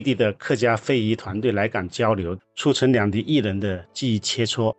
地的客家非遗团队来港交流，促成两地艺人的技艺切磋。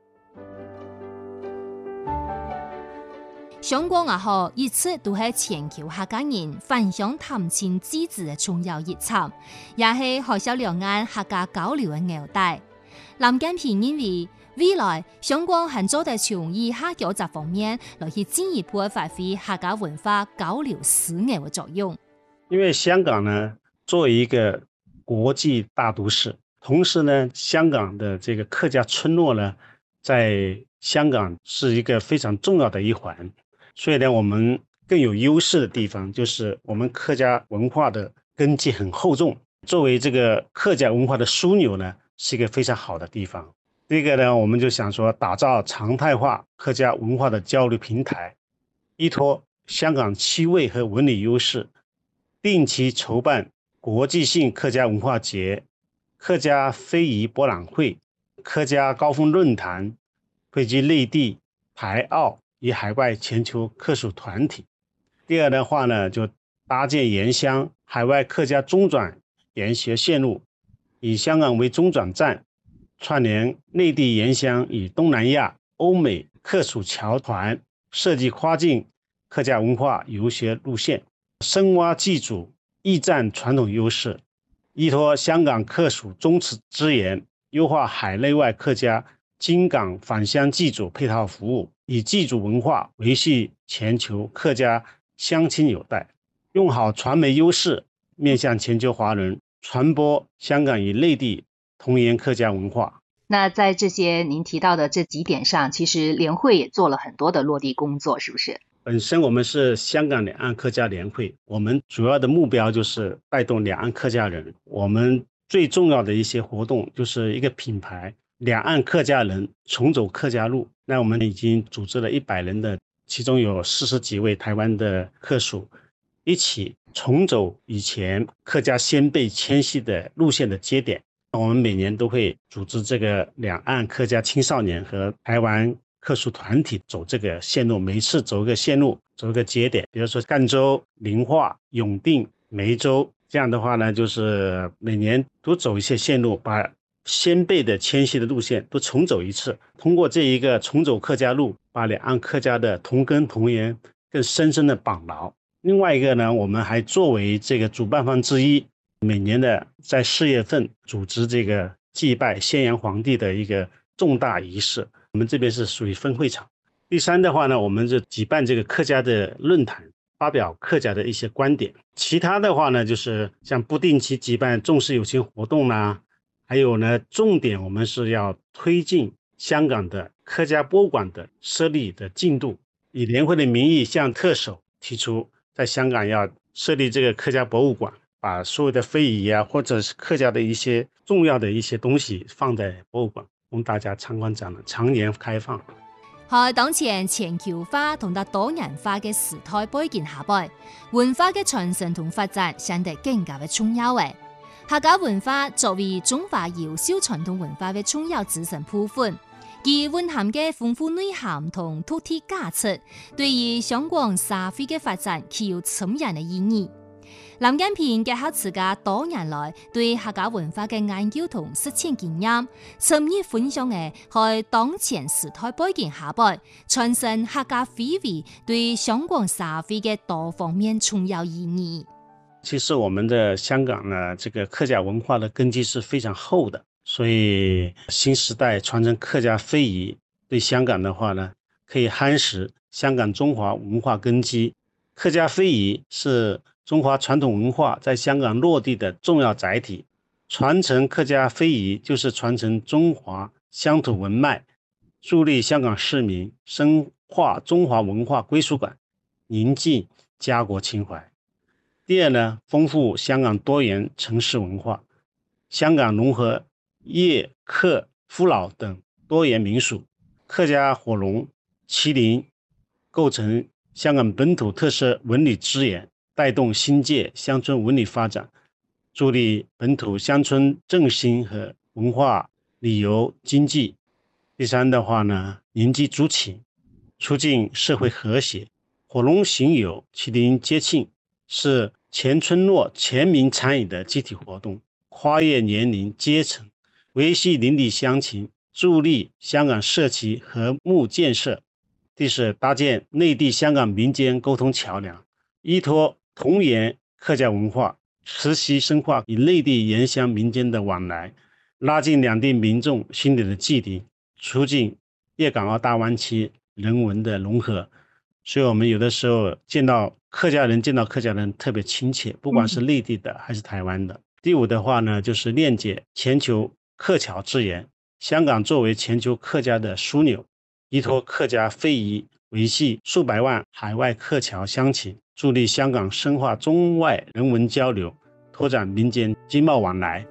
香港也好，一直都是全球客家人分享探亲祭祀的重要一场，也是海峡两岸客家交流的纽带。林建平认为，未来香港还做得從以客家這方面來去進一步發揮客家文化交流樞紐的作用。 因為香港呢，作為一個國際大都市，同時呢，香港的這個客家村落呢，在香港是一個非常重要的一環。所以呢，我們更有優勢的地方就是我們客家文化的根基很厚重，作為這個客家文化的樞紐呢，是一個非常好的地方。這個呢，我們就想說打造常態化客家文化的交流平台，依托香港區位和文理優勢，定期籌辦國際性客家文化節、客家非遺博覽會、客家高峰論壇，匯集內地、台澳與海外全球客屬團體。第二的話呢，就搭建沿湘海外客家中轉研學線路，以香港為中轉站，串聯內地沿湘與東南亞、歐美客屬僑團，設計跨境客家文化遊學路線，深挖祭祖驿站傳統優勢，依托香港客屬宗祠資源，優化海內外客家經港返鄉祭祖配套服務，以祭祖文化維繫全球客家鄉親友代，用好傳媒優勢，面向全球華人，傳播香港與內地同源客家文化。 那在這些您提到的這幾點上，其實聯會也做了很多的落地工作，是不是？ 本身我們是香港兩岸客家聯會，我們主要的目標就是帶動兩岸客家人。我們最重要的一些活動就是一個品牌，兩岸客家人重走客家路。那我們已經組織了100人的，其中有40幾位台灣的客屬，一起重走以前客家先輩遷徙的路線的節點。我們每年都會組織這個兩岸客家青少年和台灣客屬團體走這個線路，每次走一個線路，走一個節點，比如說贛州、寧化、永定、梅州，這樣的話呢，就是每年都走一些線路，把先輩的遷徙的路線都重走一次，通過這一個重走客家路，把兩岸客家的同根同源更深深的綁牢。另外一個呢，我們還作為這個主辦方之一，每年的在4月份組織這個祭拜先陽皇帝的一個重大儀式，我們這邊是屬於分會場。第三的話呢，我們就舉辦這個客家的論壇，發表客家的一些觀點。其他的話呢，就是像不定期舉辦重視有情活動啦，還有呢，重點我們是要推進香港的客家博物館的設立的進度，以聯會的名義向特首提出在香港要設立這個客家博物館，把所有的非遺啊，或者是客家的一些重要的一些東西放在博物館，供大家參觀展覽，常年開放。 喺當前全球化同埋多元化嘅時代背景下邊，文化嘅傳承同發展顯得更加嘅重要嘅。客家文化作為中華優秀傳統文化嘅重要組成部分，其蘊含嘅豐富內涵同獨特價值，對於香港社會嘅發展具有深遠嘅意義。林建平結合自家多年來對客家文化嘅研究同實踐經驗，深入分享嘅喺當前時代背景下邊，傳承客家非遺對香港社會嘅多方面重要意義。 其實我們的香港呢，這個客家文化的根基是非常厚的，所以新時代傳承客家非遺對香港的話呢，可以夯實香港中華文化根基。客家非遺是中華傳統文化在香港落地的重要載體，傳承客家非遺就是傳承中華鄉土文脈，助力香港市民深化中華文化歸屬感，凝聚家國情懷。第二呢，豐富香港多元城市文化，香港融合粵客父老等多元民俗，客家火龍、麒麟構成香港本土特色文旅資源，帶動新界鄉村文旅發展，助力本土鄉村振興和文化旅遊經濟。第三的話呢，凝聚族情，促進社會和諧。火龍行友、麒麟節慶是全村落全民參與的集體活動， 跨越年龄、阶层，维系邻里乡情，助力香港社区和睦建设。第四，搭建内地香港民间沟通桥梁，依托同源客家文化，持续深化与内地原乡民间的往来，拉近两地民众心里的距离，促进粤港澳大湾区人文的融合。所以我们有的时候见到客家人特别亲切，不管是内地的还是台湾的。第五的话呢，就是链接全球客侨资源，香港作为全球客家的枢纽，依托客家非遗，维系数百万海外客侨乡情，助力香港深化中外人文交流，拓展民间经贸往来。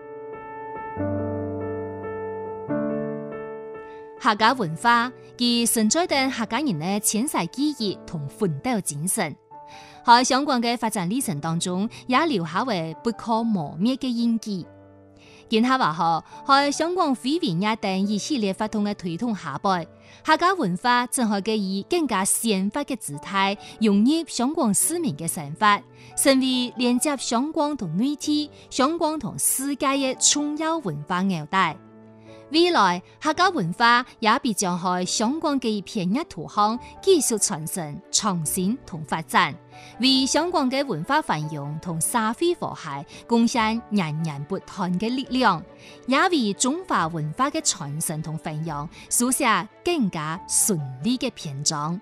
客家文化其承载着客家人的前世記憶同奮鬥精神，喺相關嘅發展歷程當中，也留下為不可磨滅嘅印記。見下話喺香港非遺業等一系列活動嘅推動下輩，客家文化正係以更加鮮活嘅姿態融入香港市民嘅生活，成為連接香港同內地、香港同世界嘅重要文化紐帶。未來客家文化也必將喺香港嘅片一土壤繼續傳承、創新同發展，為香港嘅文化繁榮同社會和諧貢獻源源不斷嘅力量，也為中華文化嘅傳承同分享書寫更加順利嘅篇章。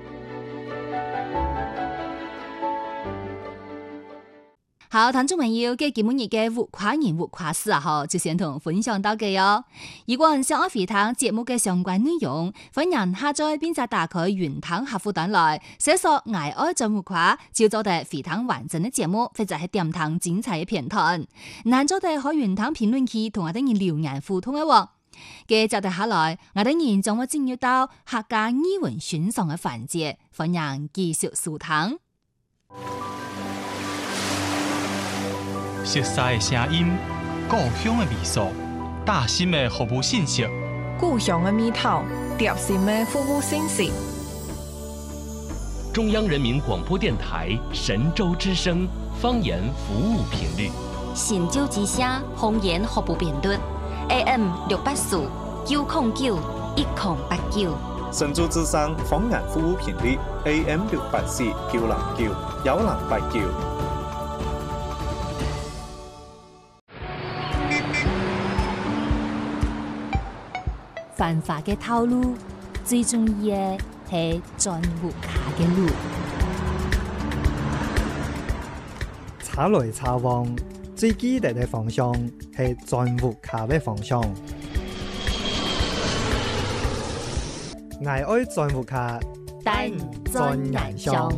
好，聽眾朋友，嘅今日嘅活跨年活跨事就先同分享到嘅喲。如果想要回聽節目嘅相關內容，歡迎下載並且打開雲端客戶端來搜索“愛做活跨”，就做得回聽完整嘅節目，或者係點聽精彩嘅片段。難做得喺雲端評論區同我哋人留言互動嘅喎。嘅接下來，我哋人將會進入到客家語文欣賞嘅環節，歡迎繼續收聽。 熟悉的聲音，故鄉的味素，大心的服務信息， 故鄉的味道，貼心的服務信息。 中央人民廣播電台神州之聲方言服務頻率， 神州之聲方言服務頻率 AM684 9091089， 神州之聲方言服務頻率 AM684 9091089。 繁華嘅道路，最重要嘅係轉活卡嘅路。 查來查往，最記得嘅方向係轉活卡嘅方向。愛愛轉活卡， 但轉眼上。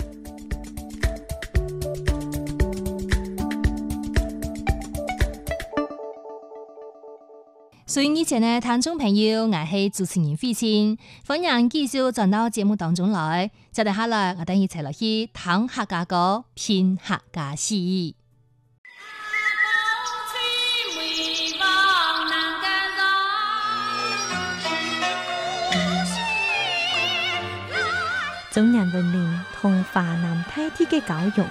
所以以前呢，聽眾朋友，我係主持人費清，歡迎繼續轉到節目當中來。接下來，我哋一齊嚟去聽客家歌，品客家詩。 中人文明同華南大地嘅教育。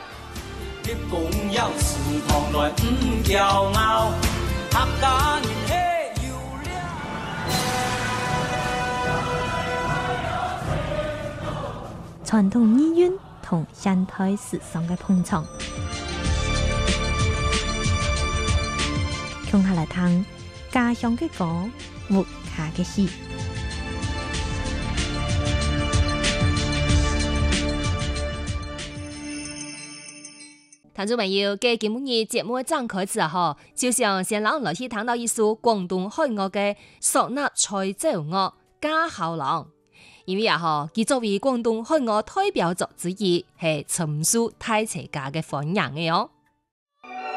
傳統意蘊同現代時尚嘅碰撞，共下嚟聽家鄉嘅歌，活卡嘅詩。 聽眾朋友，嘅今日節目展開之後，就想先讓我哋去聽到一首廣東漢樂嘅嗩吶吹奏樂《家後郎》。因為佢作為廣東漢樂代表作之一，係深受大家嘅歡迎嘅喲。